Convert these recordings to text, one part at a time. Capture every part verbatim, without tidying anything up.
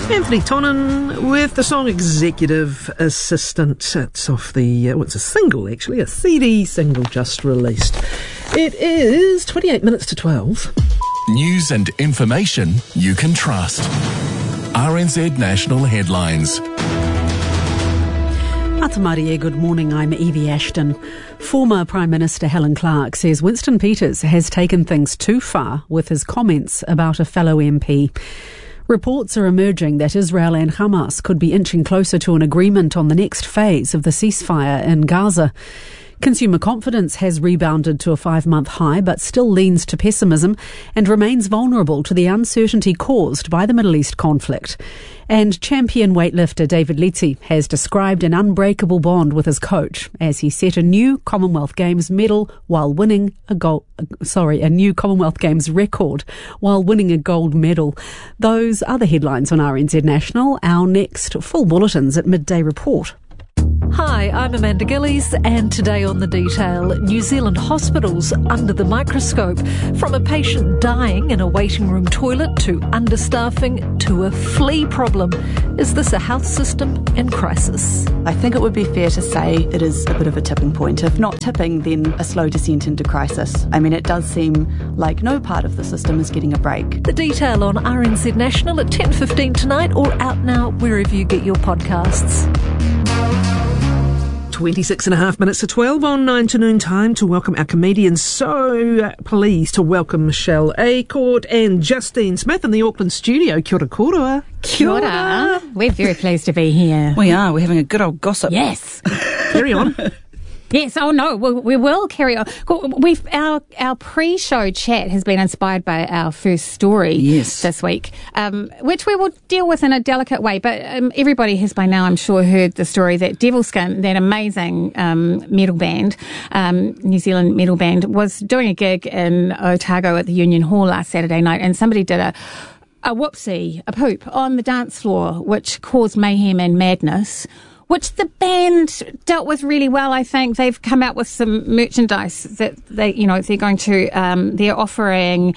Anthony Tonnan with the song Executive Assistant. It's off the, uh, well, it's a single actually, a C D single just released. It is twenty-eight minutes to twelve. News and information you can trust. R N Z National Headlines. Atamarie, good morning. I'm Evie Ashton. Former Prime Minister Helen Clark says Winston Peters has taken things too far with his comments about a fellow M P. Reports are emerging that Israel and Hamas could be inching closer to an agreement on the next phase of the ceasefire in Gaza. Consumer confidence has rebounded to a five-month high but still leans to pessimism and remains vulnerable to the uncertainty caused by the Middle East conflict. And champion weightlifter David Letzi has described an unbreakable bond with his coach as he set a new Commonwealth Games medal while winning a gold, sorry, a new Commonwealth Games record while winning a gold medal. Those other headlines on R N Z National. Our next full bulletins at Midday Report. Hi, I'm Amanda Gillies, and today on The Detail, New Zealand hospitals under the microscope. From a patient dying in a waiting room toilet to understaffing to a flea problem. Is this a health system in crisis? I think it would be fair to say it is a bit of a tipping point. If not tipping, then a slow descent into crisis. I mean, it does seem like no part of the system is getting a break. The Detail on R N Z National at ten fifteen tonight, or out now wherever you get your podcasts. twenty-six and a half minutes to twelve on nine to noon time to welcome our comedians. So uh, pleased to welcome Michelle Acord and Justine Smith in the Auckland studio. Kia ora koroa. Kia ora. We're very pleased to be here. We are. We're having a good old gossip. Yes. Carry on. Yes, oh no, we, we will carry on. We've, our our pre-show chat has been inspired by our first story yes. this week, um, which we will deal with in a delicate way. But um, everybody has by now, I'm sure, heard the story that Devilskin, that amazing um, metal band, um, New Zealand metal band, was doing a gig in Otago at the Union Hall last Saturday night, and somebody did a a whoopsie, a poop, on the dance floor, which caused mayhem and madness, which the band dealt with really well. I think they've come out with some merchandise that they, you know, they're going to, um, they're offering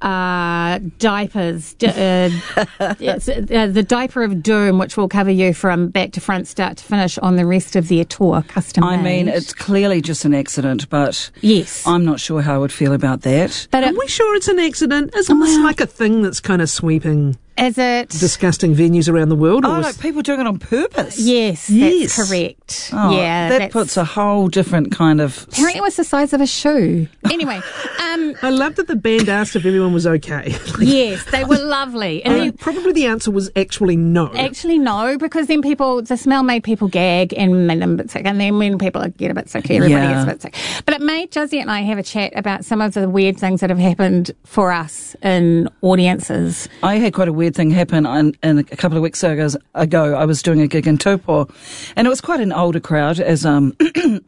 uh, diapers, di- uh, it's, uh, the diaper of doom, which will cover you from back to front, start to finish on the rest of their tour, custom made. I mean, it's clearly just an accident, but yes, I'm not sure how I would feel about that. But Are it, we sure it's an accident? Isn't this like a thing that's kind of sweeping is it disgusting venues around the world? Oh, or like people doing it on purpose? Yes, Yes. that's correct. Oh, yeah, that that's, puts a whole different kind of... apparently it was the size of a shoe. Anyway, um, I love that the band asked if everyone was okay. Like, yes, they were lovely. And uh, then, probably the answer was actually no. actually, no, because then people, the smell made people gag and made them a bit sick. And then when people get a bit sick, everybody Yeah. gets a bit sick. But it made Juzzy and I have a chat about some of the weird things that have happened for us in audiences. I had quite a weird thing happen on, and a couple of weeks ago, ago, I was doing a gig in Taupo, and it was quite an older crowd, as um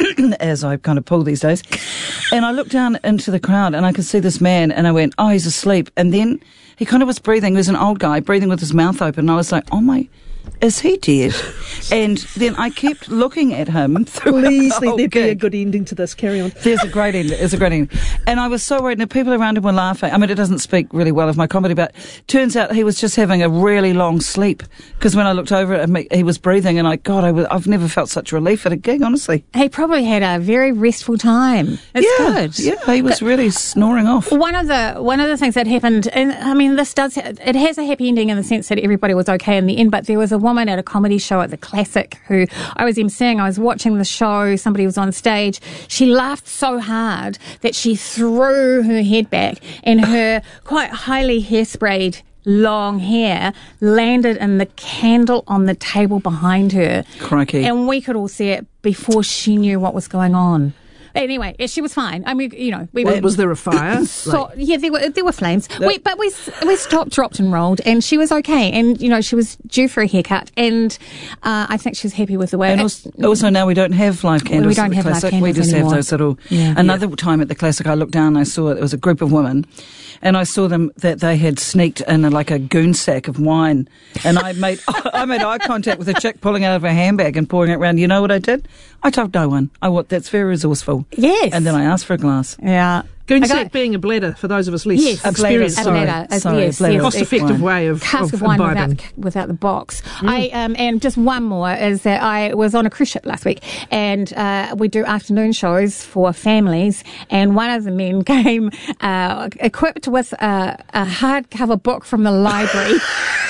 as I kind of pull these days. And I looked down into the crowd, and I could see this man, and I went, "Oh, he's asleep." And then he kind of was breathing. He was an old guy breathing with his mouth open. And I was like, "Oh my." Is he dead? And then I kept looking at him. Please the let there be a gig. good ending to this. Carry on. There's a great end. There's a great end. And I was so worried. And the people around him were laughing. I mean, it doesn't speak really well of my comedy, but turns out he was just having a really long sleep. Because when I looked over at him, he was breathing, and I, God, I was, I've never felt such relief at a gig, honestly. He probably had a very restful time. It's yeah, good. Yeah, he was really snoring off. One of the one of the things that happened, and I mean, this does it has a happy ending in the sense that everybody was okay in the end. But there was a woman at a comedy show at the Classic who I was emceeing. I was watching the show. Somebody was on stage. She laughed so hard that she threw her head back, and her quite highly hairsprayed long hair landed in the candle on the table behind her. Crikey. And we could all see it before she knew what was going on. Anyway, she was fine. I mean, you know, we Was, were, was there a fire? so, Like- yeah, there were there were flames. We, but we we stopped, dropped, and rolled, and she was okay. And you know, she was due for a haircut, and uh, I think she was happy with the way. And it, also, also now we don't have live candles. We don't at the have live Classic. candles We just anymore. have those little. Yeah. Another time at the Classic, I looked down and I saw it was a group of women, and I saw them that they had sneaked in a, like a goon sack of wine, and I made I made eye contact with a chick pulling out of her handbag and pouring it around. You know what I did? I told no one. I what that's very resourceful. Yes. And then I asked for a glass. Yeah. Goonsack being a bladder, for those of us less yes, experienced. a bladder. A, Sorry, yes, bladder. yes, Cost-effective way of, cask of of wine imbibing. without, without the box. Mm. I um, and just one more is that I was on a cruise ship last week, and uh, we do afternoon shows for families, and one of the men came uh, equipped with a, a hardcover book from the library.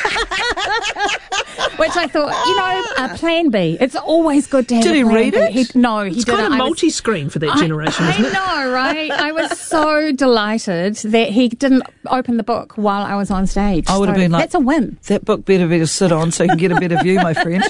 Which I thought, you know, a plan B. It's always good to have Did a he plan read B. it? He, no, he It's didn't. kind of I was- multi-screen for that I- generation, I, isn't it? know, right? I was so delighted that he didn't open the book while I was on stage. I would have So been like, that's a win. That book better be to sit on so you can get a better view, my friend.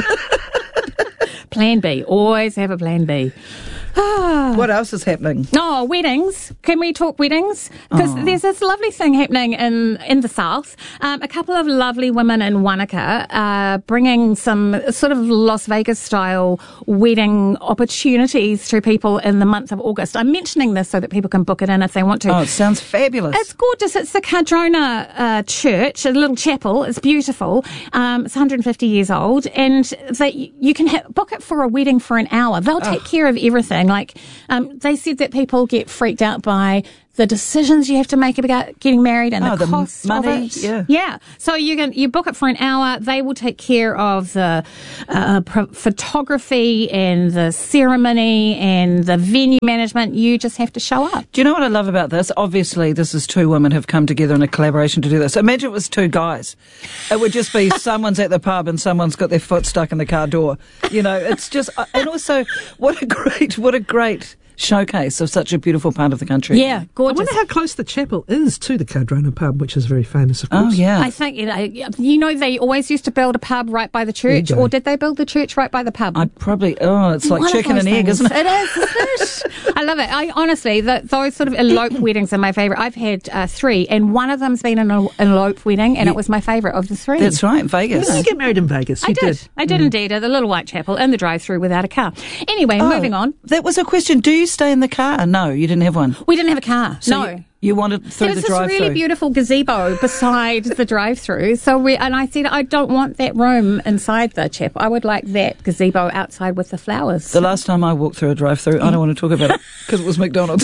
Plan B. Always have a plan B. What else is happening? Oh, weddings. Can we talk weddings? Because Oh. there's this lovely thing happening in, in the south. Um, a couple of lovely women in Wanaka are bringing some sort of Las Vegas style wedding opportunities to people in the month of August. I'm mentioning this so that people can book it in if they want to. Oh, it sounds fabulous. It's gorgeous. It's the Cardrona uh, Church, a little chapel. It's beautiful. Um, it's one hundred fifty years old, and they, you can ha- book it for a wedding for an hour. They'll take Oh. care of everything. Like um, they said that people get freaked out by the decisions you have to make about getting married and Oh, the the cost money, of it. yeah. Yeah. So you can you book it for an hour. They will take care of the uh, pro- photography and the ceremony and the venue management. You just have to show up. Do you know what I love about this? Obviously, this is two women have come together in a collaboration to do this. Imagine it was two guys. It would just be someone's at the pub and someone's got their foot stuck in the car door. You know, it's just, and also, what a great, what a great showcase of such a beautiful part of the country. Yeah, I gorgeous. wonder how close the chapel is to the Cardrona pub, which is very famous, of course. Oh, yeah. I think, you know, you know, they always used to build a pub right by the church, There you go. or did they build the church right by the pub? I probably, oh, it's like One of chicken those and egg, things. isn't it? It is, isn't it? I love it. I honestly, the, those sort of elope weddings are my favourite. I've had uh, three, and one of them's been an el- elope wedding, and Yeah. it was my favourite of the three. That's right, Vegas. Didn't you get married in Vegas? I You did. I did indeed, at the Little White Chapel in the drive-through without a car. Anyway, Oh, moving on. That was a question. Do you stay in the car? No, you didn't have one. We didn't have a car. So no. You, you wanted through There's the this drive-through. really beautiful gazebo beside the drive-through. So we, and I said, I don't want that room inside the chapel. I would like that gazebo outside with the flowers. The last time I walked through a drive-through, I don't want to talk about it because it was McDonald's.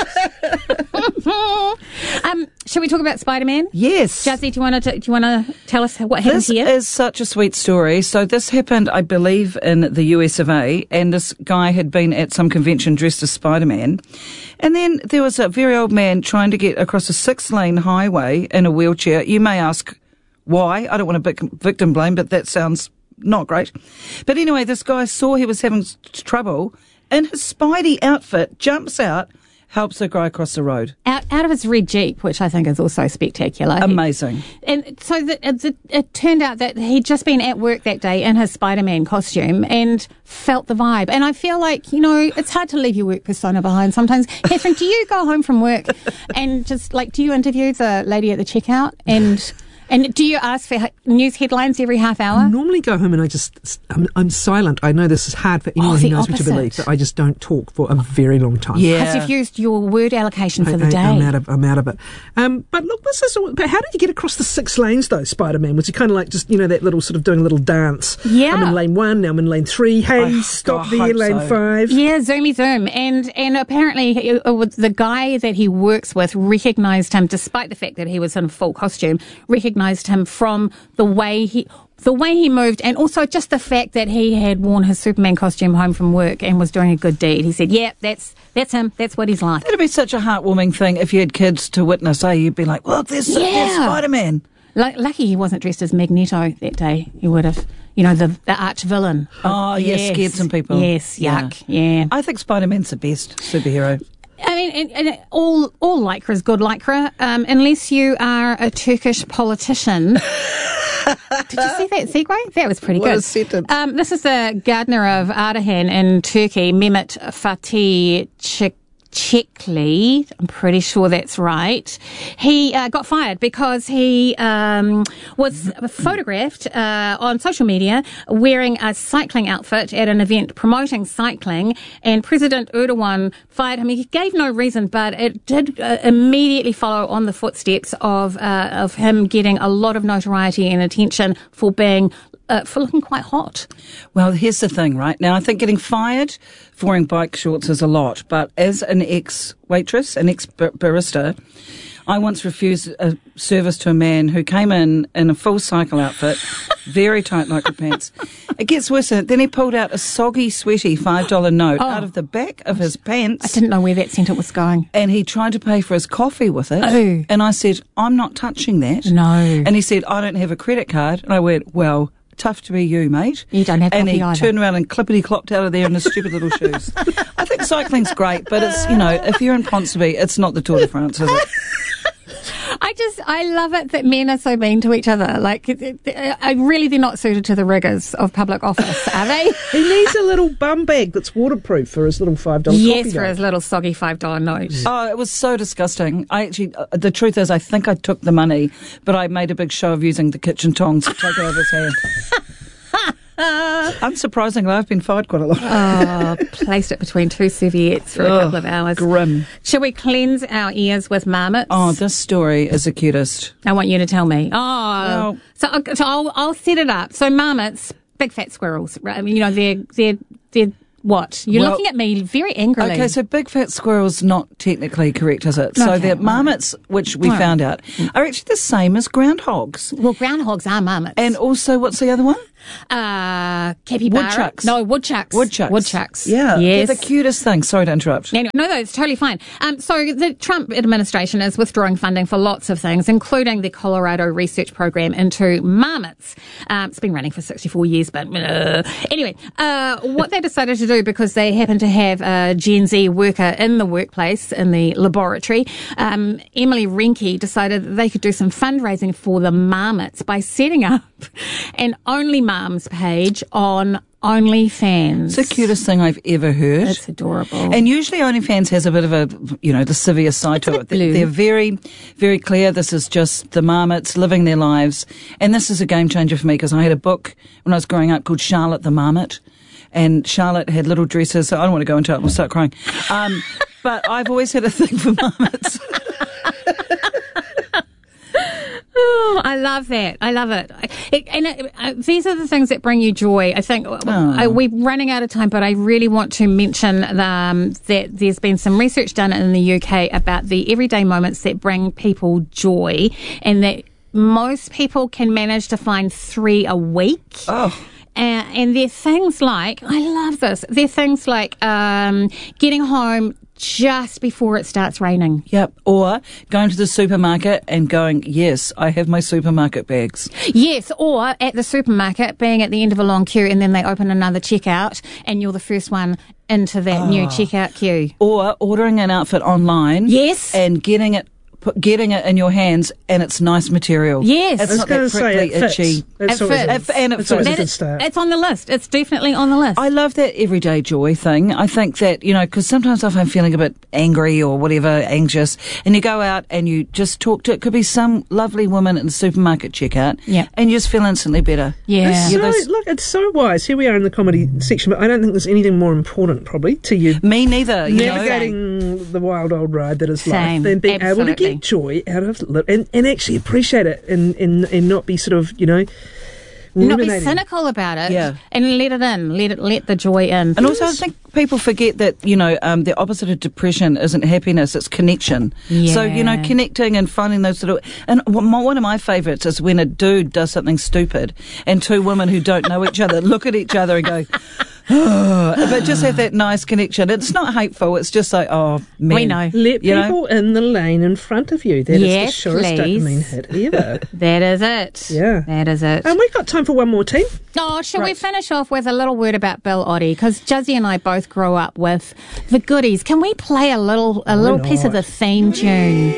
um, shall we talk about Spider-Man? Yes. Jazzy, do you want to do you want to tell us what happened This here? is such a sweet story. So this happened, I believe, in the U S of A, and this guy had been at some convention dressed as Spider-Man, and then there was a very old man trying to get across a six-lane highway in a wheelchair. You may ask why. I don't want to vic- victim blame, but that sounds not great. But anyway, this guy saw he was having s- trouble, in his Spidey outfit, jumps out, helps the guy across the road. out, out of his red Jeep, which I think is also spectacular. He- Amazing. And so the, it, it, it turned out that he'd just been at work that day in his Spider-Man costume and felt the vibe. And I feel like, you know, it's hard to leave your work persona behind sometimes. Catherine, do you go home from work and just like, do you interview the lady at the checkout? And and do you ask for h- news headlines every half I hour? normally go home and I just, I'm, I'm silent. I know this is hard for anyone Oh, who the knows me to believe, opposite. but I just don't talk for a very long time. Yeah. Because you've used your word allocation for I, the I, day. I'm out of I'm out of it. Um, but look, this is. But how did you get across the six lanes though, Spider-Man? Was he kind of like just you know that little sort of doing a little dance? Yeah. I'm in lane one. Now I'm in lane three. Hey, I- stop I there, hope lane so. five. Yeah, zoomy zoom, and and apparently he, uh, with the guy that he works with recognised him, despite the fact that he was in full costume, recognised him from the way he the way he moved, and also just the fact that he had worn his Superman costume home from work and was doing a good deed. He said, "Yeah, that's that's him. That's what he's like." It'd be such a heartwarming thing if you had kids to witness. Eh? You'd be like, "Look, there's, there's Yeah. Spider-Man." L- lucky he wasn't dressed as Magneto that day. He would have, you know, the the arch villain. Oh, yeah, scared some people. Yes, Yeah. yuck, yeah. I think Spider-Man's the best superhero. I mean, and, and all all lycra is good lycra, um, unless you are a Turkish politician. Did you see that segue? That was pretty What good. a sentence. Um, this is the gardener of Ardahan in Turkey, Mehmet Fatih Çik. Checkley, I'm pretty sure that's right. He uh, got fired because he um, was photographed uh, on social media wearing a cycling outfit at an event promoting cycling, and President Erdogan fired him. He gave no reason, but it did uh, immediately follow on the footsteps of uh, of him getting a lot of notoriety and attention for being uh, for looking quite hot. Well, here's the thing, right? Now, I think getting fired for wearing bike shorts is a lot, but as an ex-waitress, an ex-barista, I once refused a service to a man who came in in a full cycle outfit, very tight lycra pants. It gets worse than it. Then he pulled out a soggy, sweaty five dollar note Oh. out of the back of his pants. I didn't know where that sentence was going. And he tried to pay for his coffee with it. Oh. And I said, I'm not touching that. No. And he said, I don't have a credit card. And I went, well, tough to be you, mate. You don't have And coffee he either. turned around and clippity-clopped out of there in his stupid little shoes. I think cycling's great, but it's, you know, if you're in Ponsonby, it's not the Tour de France, is it? I just, I love it that men are so mean to each other. Like, it- it- I really, they're not suited to the rigours of public office, are they? He needs a little bum bag that's waterproof for his little five dollar Yes, coffee for note. his little soggy five dollar note. Oh, it was so disgusting. I actually, uh, the truth is, I think I took the money, but I made a big show of using the kitchen tongs to take it out of his hand. Unsurprisingly, I've been fired quite a lot. Oh, placed it between two serviettes for a Ugh, couple of hours. Grim. Shall we cleanse our ears with marmots? Oh, this story is the cutest. I want you to tell me. Oh, Well- so, so I'll, I'll set it up. So marmots, big fat squirrels, right? I mean, you know, they're, they're, they're what? You're Well, looking at me very angrily. Okay, so big fat squirrel's not technically correct, is it? So Okay, the marmots, which we All right. found out, are actually the same as groundhogs. Well, groundhogs are marmots. And also, what's the other one? uh, capybara. Woodchucks. No, woodchucks. Woodchucks. Woodchucks. Yeah, Yes. they're the cutest thing. Sorry to interrupt. Anyway, no, no, it's totally fine. Um, so the Trump administration is withdrawing funding for lots of things, including the Colorado research program into marmots. Um, it's been running for sixty-four years, but uh, anyway, uh, what they decided to do, because they happen to have a Gen Z worker in the workplace, in the laboratory, um, Emily Renke decided that they could do some fundraising for the marmots by setting up an Only Mums page on OnlyFans. It's the cutest thing I've ever heard. It's adorable. And usually OnlyFans has a bit of a, you know, lascivious side to a it. bit blue. They're very, very clear. This is just the marmots living their lives. And this is a game changer for me because I had a book when I was growing up called Charlotte the Marmot. And Charlotte had little dresses. So I don't want to go into it. I'll start crying. Um, but I've always had a thing for marmots. Oh, I love that. I love it. it and it, uh, these are the things that bring you joy. I think uh, we're running out of time, but I really want to mention um, that there's been some research done in the U K about the everyday moments that bring people joy, and that most people can manage to find three a week. Oh. Uh, and they're things like, I love this, they're things like um, getting home just before it starts raining. Yep. Or going to the supermarket and going, yes, I have my supermarket bags. Yes, or at the supermarket, being at the end of a long queue, and then they open another checkout and you're the first one into that new checkout queue. Or ordering an outfit online. Yes. And getting it put, getting it in your hands and it's nice material. Yes. It's I was not going that to say prickly, it fits. itchy. It's It always fits. a- It- and it it's always fits. a That good is- start. it's on the list. It's definitely on the list. I love that everyday joy thing. I think that, you know, because sometimes if I'm feeling a bit angry or whatever, anxious, and you go out and you just talk to, it could be some lovely woman in the supermarket checkout, Yeah. and you just feel instantly better. Yeah. It's Yeah, so, those- look, it's so wise. Here we are in the comedy section, but I don't think there's anything more important, probably, to you Me neither. You know? navigating the wild old ride that is Same. life than being able to Absolutely. get joy out of li- and, and actually appreciate it and, and, and not be sort of, you know, Not be ruminating. cynical about it. Yeah. And let it in. Let it. Let the joy in. And also, I think people forget that, you know, um, the opposite of depression isn't happiness, it's connection. So, you know, Yeah. connecting and finding those sort of... And one one of my favourites is when a dude does something stupid and two women who don't know each other look at each other and go... Oh, but just have that nice connection. It's not hateful, it's just like, oh, man. We know. Let You know? people in the lane in front of you. That is Yes, the surest please. dopamine hit ever. That is it. Yeah. That is it. And we've got time for one more team. Oh, shall we finish off with a little word about Bill Oddie? Because Juzzy and I both grew up with the goodies. Can we play a little a little piece of the theme tune?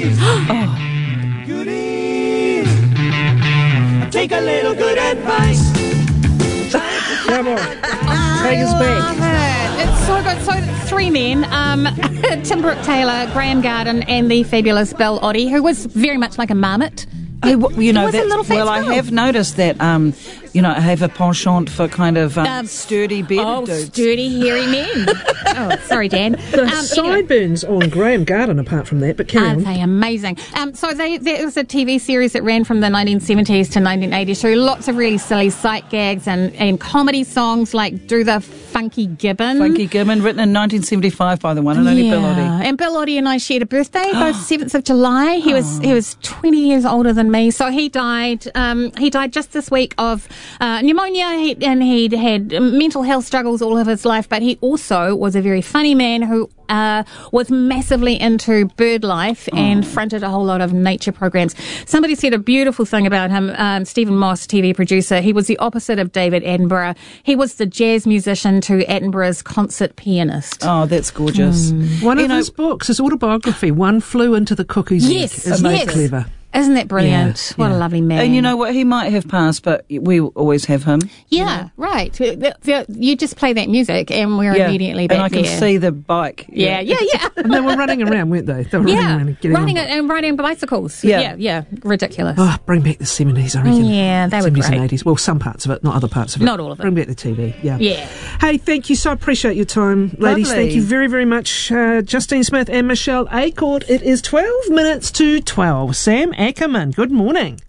Take a little good advice. Come on. Take us back. Love it. It's so good. So three men, um, Tim Brooke Taylor, Graham Garden, and the fabulous Bill Oddie, who was very much like a marmot. I, w- you know, was a that, little fat well, I squirrel. have noticed that um, you know, have a penchant for kind of um, Um, sturdy bearded Oh, dudes. sturdy, hairy men. Oh, sorry, Dan. The Um, anyway. sideburns on Graham Garden, apart from that, but carry Aren't on. they amazing? Um, so they, there was a T V series that ran from the nineteen seventies to nineteen eighties through lots of really silly sight gags and, and comedy songs like Do the Funky Gibbon. Funky Gibbon, written in nineteen seventy-five by the one and only yeah. Bill Oddie. And Bill Oddie and I shared a birthday, both seventh of July. He was he was twenty years older than me, so he died. Um, he died just this week of uh, pneumonia, he, and he'd had mental health struggles all of his life. But he also was a very funny man who uh, was massively into bird life and fronted a whole lot of nature programs. Somebody said a beautiful thing about him. Um, Stephen Moss, T V producer, he was the opposite of David Attenborough. He was the jazz musician to Attenborough's concert pianist. Oh, that's gorgeous. One You of know- his books, his autobiography, One Flew into the Cuckoo's Yes, Egg. Isn't that yes. clever? Isn't that brilliant? Yeah, what yeah. a lovely man. And you know what? He might have passed, but we always have him. Yeah, right. The- the- You just play that music and we're Yeah. immediately back And I can there. see the bike. Yeah, yeah, yeah. And they were running around, weren't they? They were running Yeah, around and getting riding on. it and riding bicycles. Yeah. yeah, yeah. Ridiculous. Oh, bring back the seventies, I reckon. Yeah, they were seventies and great. eighties. Well, some parts of it, not other parts of it. Not all of it. Bring back the T V, yeah. Yeah. Hey, thank you. So appreciate your time, ladies. Lovely. Thank you very, very much, uh, Justine Smith and Michelle Acord. It is twelve minutes to twelve. Sam Ackerman, good morning.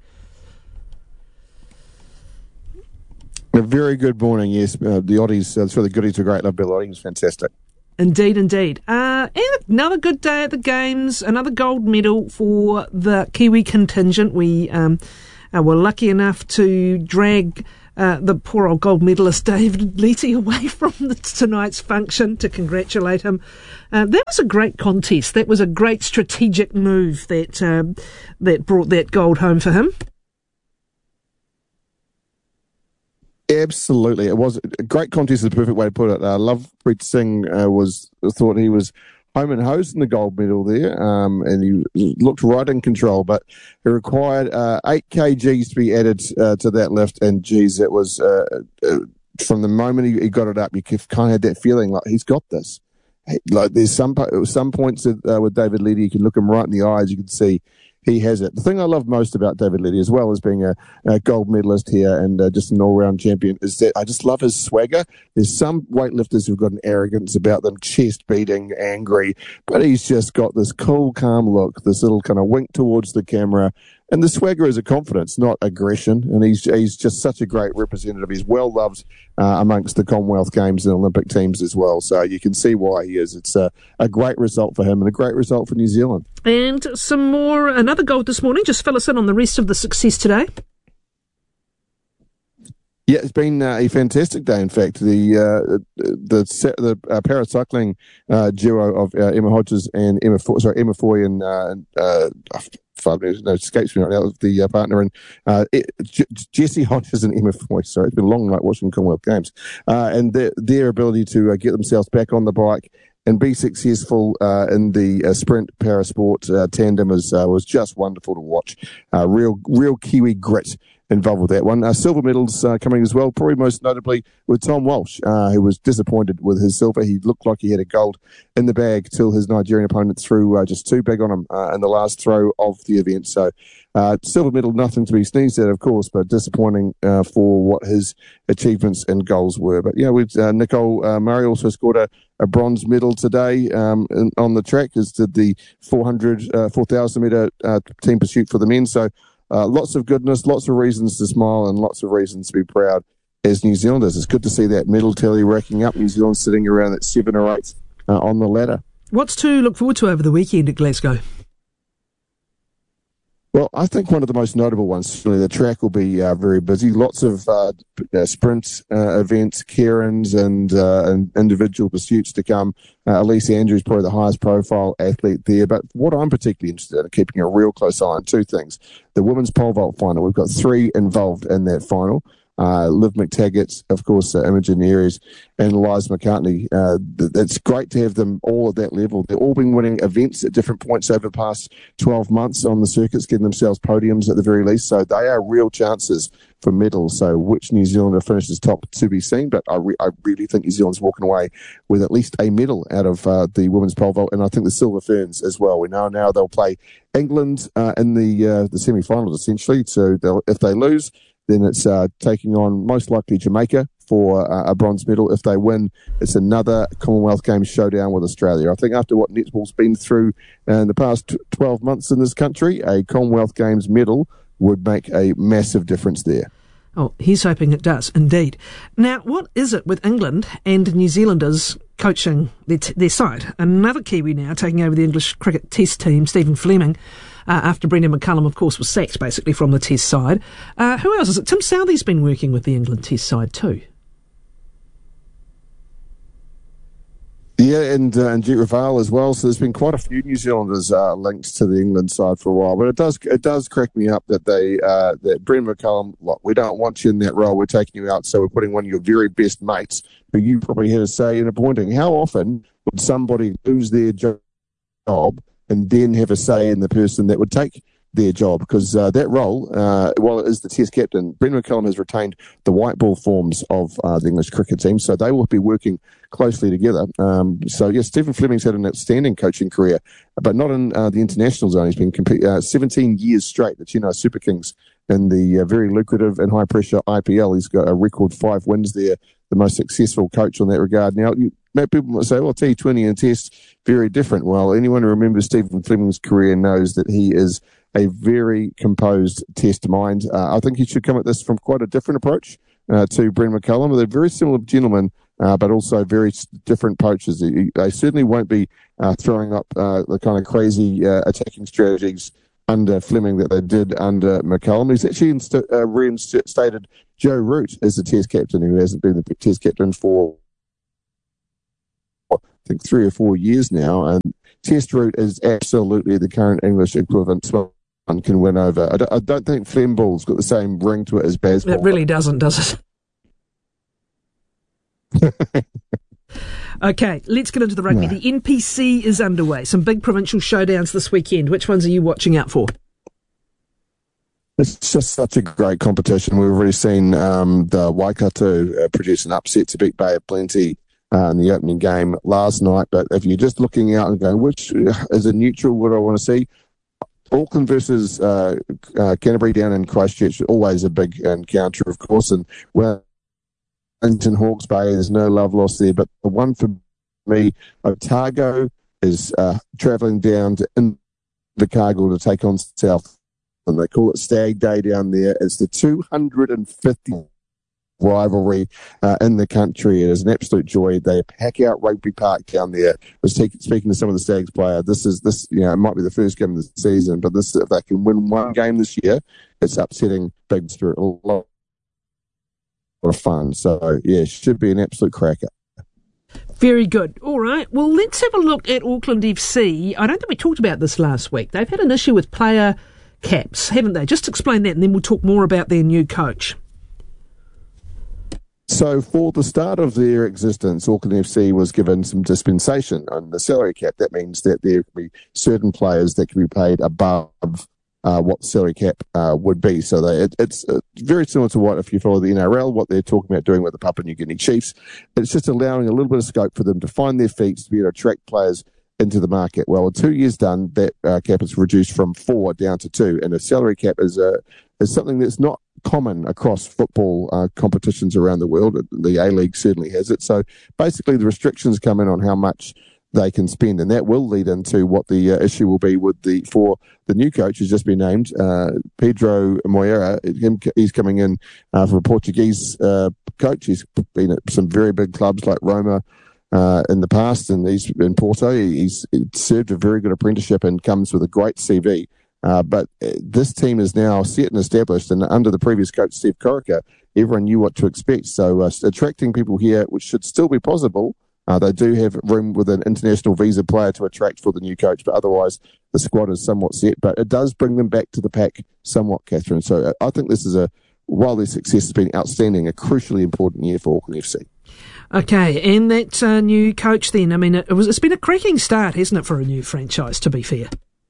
A very good morning, yes. Uh, the Oddies, uh, sorry, the Goodies were great. Love Bill Oddie, he was fantastic. Indeed, indeed. Uh, and another good day at the Games, another gold medal for the Kiwi contingent. We um, uh, were lucky enough to drag uh, the poor old gold medalist David Leety away from the, tonight's function to congratulate him. Uh, that was a great contest. That was a great strategic move that um, that brought that gold home for him. Absolutely. It was a great contest, is the perfect way to put it. Uh, Lovepreet Singh uh, was thought he was home and hosed in the gold medal there, um, and he looked right in control, but it required uh, eight kilograms to be added uh, to that lift, and geez, it was uh, uh, from the moment he, he got it up, you kind of had that feeling like he's got this. Like there's some some points that, uh, with David Leety, you can look him right in the eyes, you can see he has it. The thing I love most about David Leety, as well as being a, a gold medalist here and uh, just an all-round champion, is that I just love his swagger. There's some weightlifters who've got an arrogance about them, chest beating, angry, but he's just got this cool, calm look, this little kind of wink towards the camera. And the swagger is a confidence, not aggression. And he's he's just such a great representative. He's well loved uh, amongst the Commonwealth Games and Olympic teams as well. So you can see why he is. It's a, a great result for him and a great result for New Zealand. And some more, another gold this morning. Just fill us in on the rest of the success today. Yeah, it's been uh, a fantastic day. In fact, the uh, the the uh, paracycling uh, duo of uh, Emma Hodges and Emma Foy, sorry Emma Foy and uh, uh, five minutes, no, escapes me right now. The uh, partner and uh, it, J- Jessie Hodges and Emma Foy. Sorry, it's been a long night watching Commonwealth Games, uh, and their their ability to uh, get themselves back on the bike and be successful uh, in the uh, sprint parasport uh, tandem was uh, was just wonderful to watch. Uh, real real Kiwi grit involved with that one. Uh, silver medals uh, coming as well, probably most notably with Tom Walsh, uh, who was disappointed with his silver. He looked like he had a gold in the bag till his Nigerian opponent threw uh, just too big on him uh, in the last throw of the event. So uh, silver medal, nothing to be sneezed at, of course, but disappointing uh, for what his achievements and goals were. But yeah, with uh, Nicole uh, Murray also scored a, a bronze medal today um, in, on the track, as did the four hundred, uh, four thousand metre uh, team pursuit for the men. So Uh, lots of goodness, lots of reasons to smile and lots of reasons to be proud as New Zealanders. It's good to see that medal tally racking up. New Zealand sitting around at seven or eight uh, on the ladder. What's to look forward to over the weekend at Glasgow? Well, I think one of the most notable ones, certainly the track will be uh, very busy. Lots of uh, uh, sprint uh, events, Cairns and, uh, and individual pursuits to come. Uh, Elise Andrews, probably the highest profile athlete there. But what I'm particularly interested in, keeping a real close eye on two things. The women's pole vault final, we've got three involved in that final. Uh, Liv McTaggart, of course, uh, Imogen Aries, and Liz McCartney. Uh, th- it's great to have them all at that level. They've all been winning events at different points over the past twelve months on the circuits, getting themselves podiums at the very least. So they are real chances for medals. So which New Zealander finishes top to be seen, but I, re- I really think New Zealand's walking away with at least a medal out of uh, the women's pole vault, and I think the Silver Ferns as well. We know now they'll play England uh, in the uh, the semi-finals essentially. So they'll, if they lose, then it's uh, taking on most likely Jamaica for uh, a bronze medal. If they win, it's another Commonwealth Games showdown with Australia. I think after what netball's been through in the past twelve months in this country, a Commonwealth Games medal would make a massive difference there. Oh, he's hoping it does, indeed. Now, what is it with England and New Zealanders coaching their, t- their side? Another Kiwi now taking over the English cricket test team, Stephen Fleming, uh, after Brendan McCullum, of course, was sacked basically from the test side. Uh, who else is it? Tim Southey's been working with the England test side too. Yeah, and uh, and Jet Raval as well. So there's been quite a few New Zealanders uh, linked to the England side for a while. But it does it does crack me up that they uh, that Brendan McCullum, look, we don't want you in that role. We're taking you out, so we're putting one of your very best mates, who you probably had a say in appointing. How often would somebody lose their job and then have a say in the person that would take their job? Because uh, that role, uh, while it is the Test captain, Brendan McCullum has retained the white ball forms of uh, the English cricket team, so they will be working closely together. Um, so, yes, Stephen Fleming's had an outstanding coaching career, but not in uh, the international zone. He's been comp- uh, seventeen years straight, the Chennai Super Kings, in the uh, very lucrative and high-pressure I P L. He's got a record five wins there, the most successful coach on that regard. Now, you, people might say, well, T twenty and Test, very different. Well, anyone who remembers Stephen Fleming's career knows that he is a very composed Test mind. Uh, I think he should come at this from quite a different approach uh, to Brendan McCullum. They're very similar gentlemen, uh, but also very different approaches. They, they certainly won't be uh, throwing up uh, the kind of crazy uh, attacking strategies under Fleming that they did under McCullum. He's actually inst- uh, reinstated Joe Root as the Test captain, who hasn't been the Test captain for, I think, three or four years now. And Test Root is absolutely the current English equivalent. One can win over. I don't, I don't think Flemball's got the same ring to it as Bazball. It really doesn't, does it? Okay, let's get into the rugby. No. The N P C is underway. Some big provincial showdowns this weekend. Which ones are you watching out for? It's just such a great competition. We've already seen um, the Waikato uh, produce an upset to beat Bay of Plenty uh, in the opening game last night. But if you're just looking out and going, which is a neutral, what do I want to see? Auckland versus uh, uh, Canterbury down in Christchurch, always a big encounter, of course. And Wellington Hawke's Bay, there's no love lost there. But the one for me, Otago is uh, travelling down to Invercargill to take on South. And they call it Stag Day down there. It's the two hundred fiftieth rivalry uh, in the country. It is an absolute joy. They pack out Rugby Park down there. I was take, speaking to some of the Stags player. This is this, you know, it might be the first game of the season, but this, if they can win one game this year, it's upsetting Big Spirit. A lot of fun. So yeah, it should be an absolute cracker. Very good. All right. Well, let's have a look at Auckland F C. I don't think we talked about this last week. They've had an issue with player caps, haven't they? Just explain that, and then we'll talk more about their new coach. So for the start of their existence, Auckland F C was given some dispensation on the salary cap. That means that there can be certain players that can be paid above uh, what the salary cap uh, would be. So they, it, it's uh, very similar to what, if you follow the N R L, what they're talking about doing with the Papua New Guinea Chiefs. It's just allowing a little bit of scope for them to find their feet, to be able to attract players into the market. Well, in two years done, that uh, cap is reduced from four down to two, and a salary cap is a is something that's not common across football uh, competitions around the world. The A-League certainly has it. So basically the restrictions come in on how much they can spend, and that will lead into what the uh, issue will be with the for the new coach who's just been named, uh, Pedro Moreira. Him, he's coming in uh, from a Portuguese uh, coach. He's been at some very big clubs like Roma uh, in the past, and he's in Porto. He's served a very good apprenticeship and comes with a great C V. Uh, but this team is now set and established, and under the previous coach, Steve Corica, everyone knew what to expect. So uh, attracting people here, which should still be possible, uh, they do have room with an international visa player to attract for the new coach, but otherwise the squad is somewhat set. But it does bring them back to the pack somewhat, Catherine. So I think this is, a, while their success has been outstanding, a crucially important year for Auckland F C. Okay, and that uh, new coach then, I mean, it was, it's been a cracking start, hasn't it, for a new franchise, to be fair?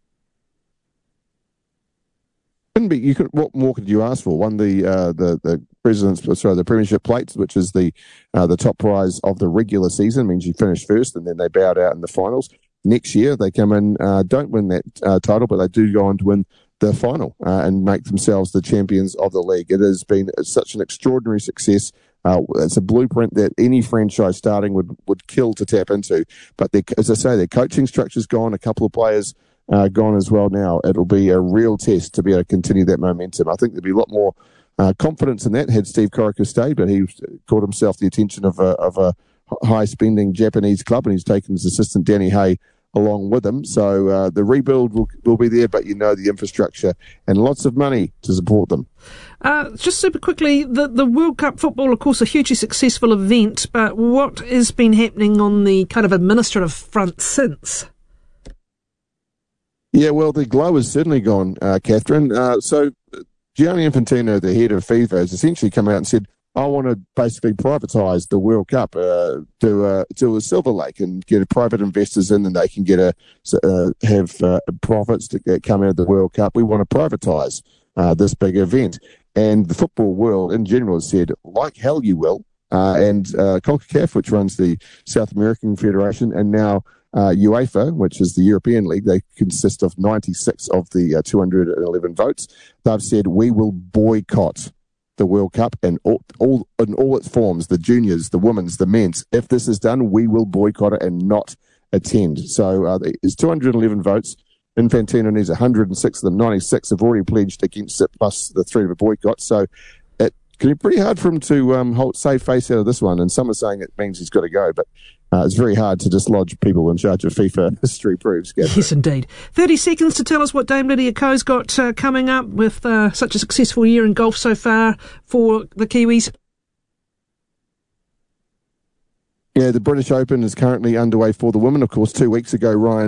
Couldn't be. You could. What more could you ask for? Won the uh, the the president's sorry the Premiership Plate, which is the uh, the top prize of the regular season. Means you finish first, and then they bowed out in the finals. Next year they come in, uh, don't win that uh, title, but they do go on to win the final uh, and make themselves the champions of the league. It has been such an extraordinary success. Uh, it's a blueprint that any franchise starting would, would kill to tap into. But as I say, their coaching structure's gone. A couple of players uh, gone as well now. It'll be a real test to be able to continue that momentum. I think there'll be a lot more uh, confidence in that had Steve Corica stayed, but he caught himself the attention of a, of a high-spending Japanese club, and he's taken his assistant Danny Hay along with him. So uh, the rebuild will, will be there, but you know the infrastructure and lots of money to support them. Uh, just super quickly, the, the World Cup football, of course, a hugely successful event, but what has been happening on the kind of administrative front since? Yeah, well, the glow has certainly gone, uh, Catherine. Uh, so Gianni Infantino, the head of FIFA, has essentially come out and said, I want to basically privatise the World Cup uh, to uh, to a Silver Lake and get private investors in, and they can get a uh, have uh, profits to get, come out of the World Cup. We want to privatise uh, this big event, and the football world in general has said, like hell you will. Uh, and uh, CONCACAF, which runs the South American Federation, and now uh, UEFA, which is the European League, they consist of ninety-six of the uh, two hundred eleven votes. They've said we will boycott the World Cup and all, all in all its forms, the juniors, the women's, the men's. If this is done, we will boycott it and not attend. So uh, there's two hundred eleven votes. Infantino needs one hundred six of them. ninety-six have already pledged against it, plus the threat of a boycott. So it can be pretty hard for him to um, hold, save face out of this one. And some are saying it means he's got to go, but uh, it's very hard to dislodge people in charge of FIFA. History proves. Gavin. Yes, indeed. thirty seconds to tell us what Dame Lydia Ko's got uh, coming up with uh, such a successful year in golf so far for the Kiwis. Yeah, the British Open is currently underway for the women. Of course, two weeks ago, Ryan